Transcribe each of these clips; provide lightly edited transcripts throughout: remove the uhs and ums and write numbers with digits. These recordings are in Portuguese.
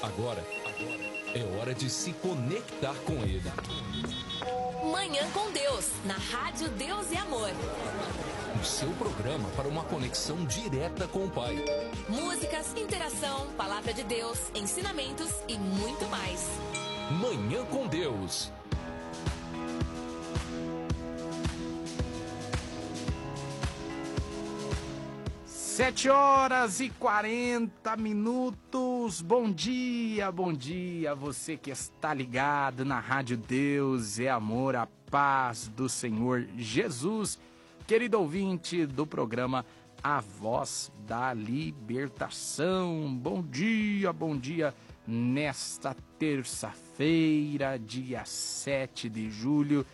Agora é hora de se conectar com Ele. Manhã com Deus, na Rádio Deus e Amor. O seu programa para uma conexão direta com o Pai. Músicas, interação, palavra de Deus, ensinamentos e muito mais. Manhã com Deus. Sete horas e 40 minutos. Bom dia, você que está ligado na Rádio Deus e Amor, a paz do Senhor Jesus. Querido ouvinte do programa A Voz da Libertação. Bom dia, nesta terça-feira, dia 7 de julho,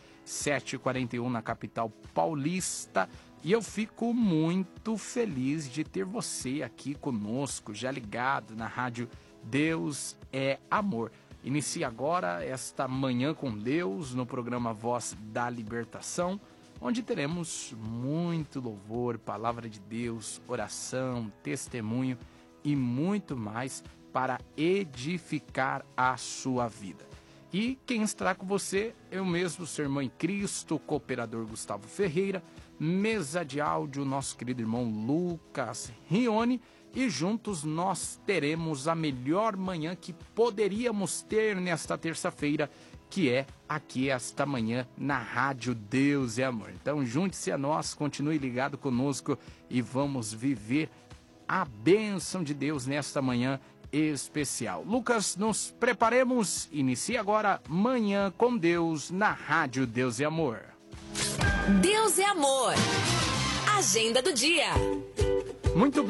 7h41 na capital paulista. E eu fico muito feliz de ter você aqui conosco, já ligado na Rádio Deus é Amor. Inicia agora esta Manhã com Deus no programa Voz da Libertação, onde teremos muito louvor, palavra de Deus, oração, testemunho e muito mais para edificar a sua vida. E quem estará com você, eu mesmo, seu irmão em Cristo, cooperador Gustavo Ferreira, mesa de áudio, nosso querido irmão Lucas Rione, e juntos nós teremos a melhor manhã que poderíamos ter nesta terça-feira, que é aqui esta manhã na Rádio Deus e Amor. Então junte-se a nós, continue ligado conosco e vamos viver a bênção de Deus nesta manhã especial. Lucas, nos preparemos, inicia agora Manhã com Deus na Rádio Deus e Amor. Deus é Amor. Agenda do dia. Muito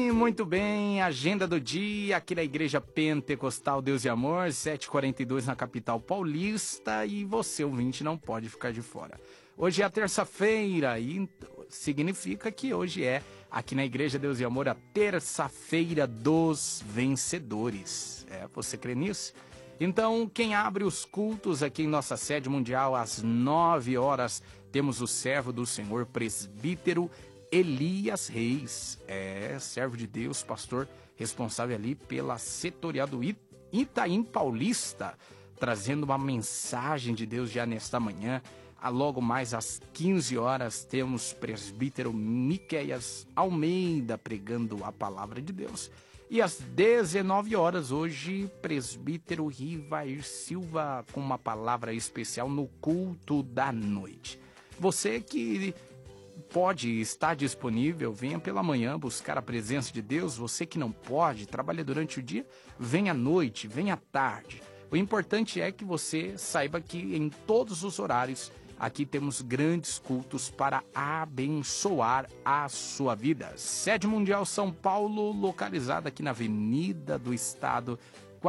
bem, agenda do dia aqui na Igreja Pentecostal Deus e Amor, 7h42 na capital paulista, e você, ouvinte, não pode ficar de fora. Hoje é a terça-feira e significa que hoje é, aqui na Igreja Deus e Amor, a terça-feira dos vencedores. Você crê nisso? Então, quem abre os cultos aqui em nossa sede mundial às 9 horas, temos o servo do Senhor, presbítero Elias Reis, servo de Deus, pastor responsável ali pela setorial do Itaim Paulista, trazendo uma mensagem de Deus já nesta manhã. Logo mais às 15 horas temos presbítero Miqueias Almeida pregando a palavra de Deus. E às 19 horas hoje, presbítero Rivair Silva com uma palavra especial no culto da noite. Você que pode estar disponível, venha pela manhã buscar a presença de Deus. Você que não pode, trabalha durante o dia, venha à noite, venha à tarde. O importante é que você saiba que em todos os horários aqui temos grandes cultos para abençoar a sua vida. Sede Mundial São Paulo, localizada aqui na Avenida do Estado,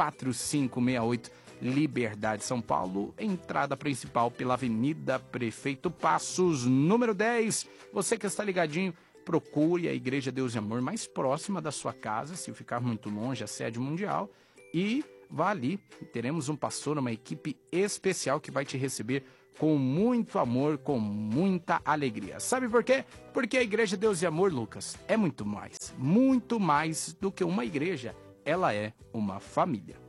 4568, Liberdade, São Paulo, entrada principal pela Avenida Prefeito Passos, número 10. Você que está ligadinho, procure a Igreja Deus e Amor mais próxima da sua casa, se ficar muito longe, a sede mundial, e vá ali. Teremos um pastor, uma equipe especial que vai te receber com muito amor, com muita alegria. Sabe por quê? Porque a Igreja Deus e Amor, Lucas, é muito mais do que uma igreja. Ela é uma família.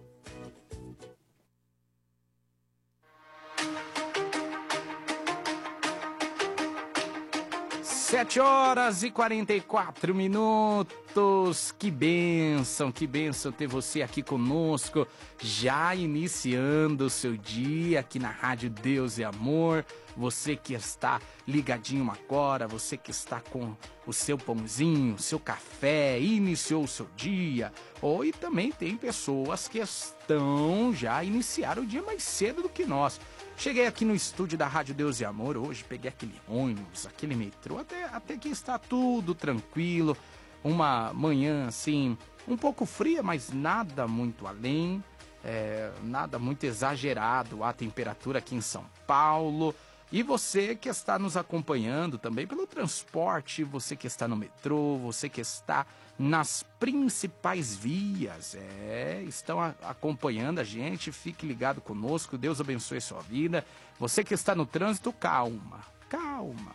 Sete horas e 44 minutos. Que bênção ter você aqui conosco, já iniciando o seu dia aqui na Rádio Deus e Amor. Você que está ligadinho agora, você que está com o seu pãozinho, o seu café, iniciou o seu dia. E também tem pessoas que estão já iniciaram o dia mais cedo do que nós. Cheguei aqui no estúdio da Rádio Deus e Amor hoje, peguei aquele ônibus, aquele metrô, até que está tudo tranquilo. Uma manhã assim, um pouco fria, mas nada muito além, nada muito exagerado a temperatura aqui em São Paulo. E você que está nos acompanhando também pelo transporte, você que está no metrô, você que está nas principais vias, estão acompanhando a gente, fique ligado conosco, Deus abençoe a sua vida. Você que está no trânsito, calma.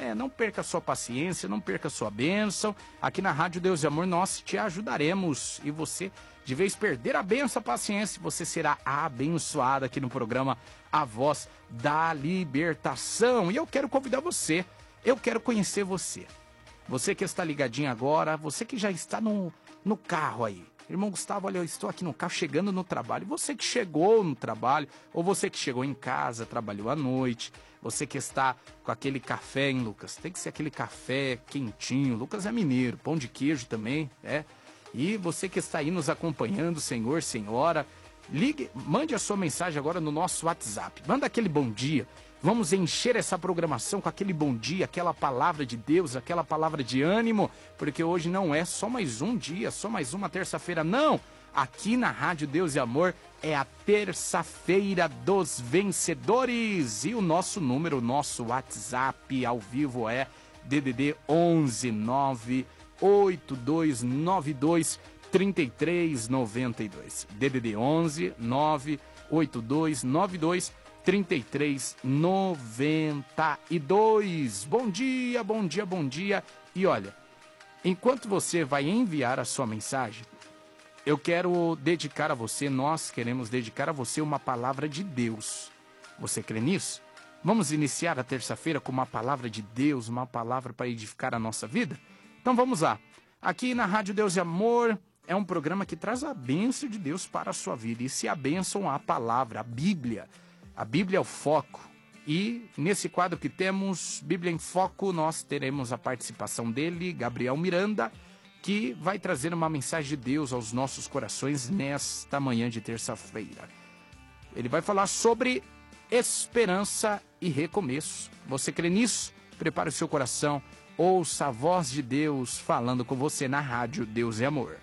Não perca a sua paciência, não perca a sua bênção. Aqui na Rádio Deus e Amor nós te ajudaremos. E você, de vez perder a bênção, a paciência, você será abençoada aqui no programa A Voz da Libertação. E eu quero convidar você, eu quero conhecer você. Você que está ligadinho agora, você que já está no carro aí. Irmão Gustavo, olha, eu estou aqui no carro chegando no trabalho. Você que chegou no trabalho, ou você que chegou em casa, trabalhou à noite. Você que está com aquele café, hein, Lucas? Tem que ser aquele café quentinho. Lucas é mineiro, pão de queijo também, né? E você que está aí nos acompanhando, senhor, senhora, ligue, mande a sua mensagem agora no nosso WhatsApp. Manda aquele bom dia. Vamos encher essa programação com aquele bom dia, aquela palavra de Deus, aquela palavra de ânimo, porque hoje não é só mais um dia, só mais uma terça-feira, não. Aqui na Rádio Deus e Amor é a terça-feira dos vencedores. E o nosso número, o nosso WhatsApp ao vivo é DDD 11 98292 3392. DDD 11 98292 3392. Bom dia, bom dia, bom dia. E olha, enquanto você vai enviar a sua mensagem, eu quero dedicar a você, nós queremos dedicar a você uma palavra de Deus. Você crê nisso? Vamos iniciar a terça-feira com uma palavra de Deus, uma palavra para edificar a nossa vida? Então vamos lá. Aqui na Rádio Deus e Amor é um programa que traz a bênção de Deus para a sua vida. E se a bênção, a palavra, a Bíblia. A Bíblia é o foco. E nesse quadro que temos, Bíblia em Foco, nós teremos a participação dele, Gabriel Miranda, que vai trazer uma mensagem de Deus aos nossos corações nesta manhã de terça-feira. Ele vai falar sobre esperança e recomeço. Você crê nisso? Prepare o seu coração, ouça a voz de Deus falando com você na Rádio Deus e Amor.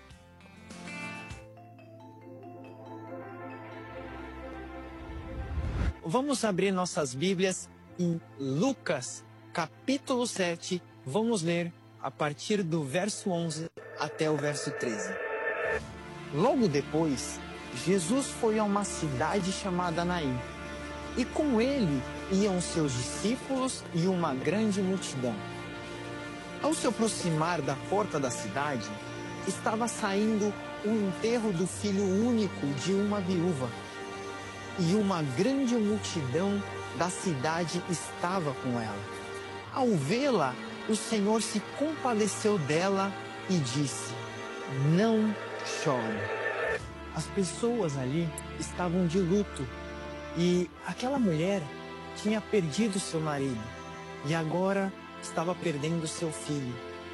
Vamos abrir nossas Bíblias em Lucas, capítulo 7. Vamos ler a partir do verso 11 até o verso 13. Logo depois, Jesus foi a uma cidade chamada Naim, e com ele iam seus discípulos e uma grande multidão. Ao se aproximar da porta da cidade, estava saindo o enterro do filho único de uma viúva, e uma grande multidão da cidade estava com ela. Ao vê-la, o Senhor se compadeceu dela e disse: "Não chore." As pessoas ali estavam de luto e aquela mulher tinha perdido seu marido e agora estava perdendo seu filho.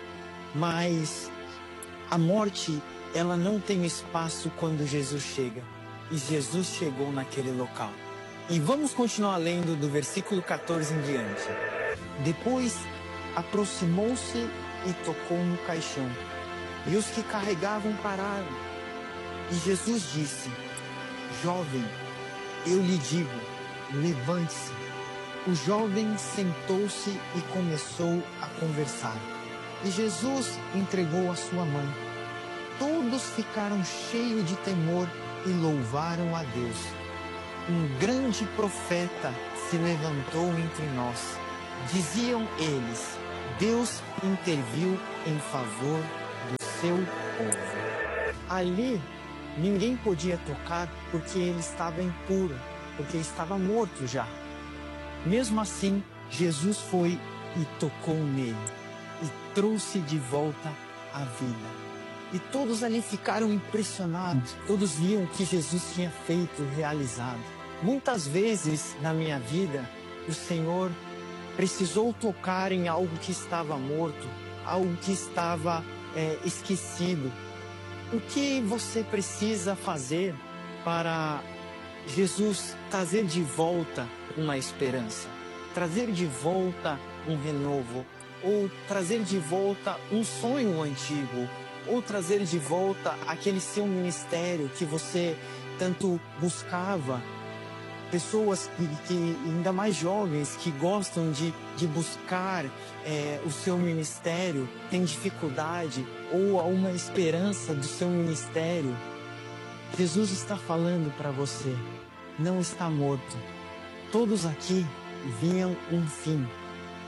Mas a morte, ela não tem espaço quando Jesus chega. E Jesus chegou naquele local. E vamos continuar lendo do versículo 14 em diante. Depois aproximou-se e tocou no caixão. E os que carregavam pararam. E Jesus disse: "Jovem, eu lhe digo, levante-se." O jovem sentou-se e começou a conversar. E Jesus entregou a sua mãe. Todos ficaram cheios de temor e louvaram a Deus. Um grande profeta se levantou entre nós. Diziam eles: Deus interviu em favor do seu povo. Ali, ninguém podia tocar porque ele estava impuro, porque estava morto já. Mesmo assim, Jesus foi e tocou nele e trouxe de volta a vida. E todos ali ficaram impressionados. Todos viam o que Jesus tinha feito, realizado. Muitas vezes na minha vida, o Senhor precisou tocar em algo que estava morto, algo que estava esquecido. O que você precisa fazer para Jesus trazer de volta uma esperança, trazer de volta um renovo, ou trazer de volta um sonho antigo, ou trazer de volta aquele seu ministério que você tanto buscava? Pessoas que ainda mais jovens, que gostam de buscar o seu ministério, têm dificuldade ou há uma esperança do seu ministério. Jesus está falando para você: não está morto. Todos aqui viam um fim.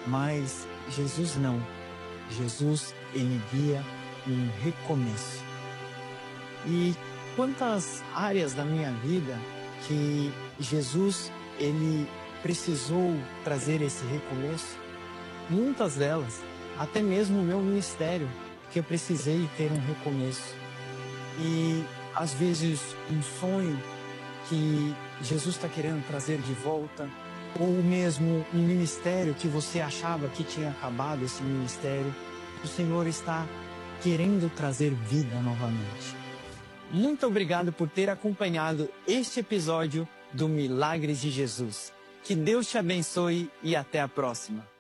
Mas Jesus não. Jesus, ele via um recomeço. E quantas áreas da minha vida que Jesus, ele precisou trazer esse recomeço? Muitas delas, até mesmo o meu ministério, que eu precisei ter um recomeço. E às vezes um sonho que Jesus está querendo trazer de volta, ou mesmo um ministério que você achava que tinha acabado esse ministério, o Senhor está querendo trazer vida novamente. Muito obrigado por ter acompanhado este episódio do Milagres de Jesus. Que Deus te abençoe e até a próxima.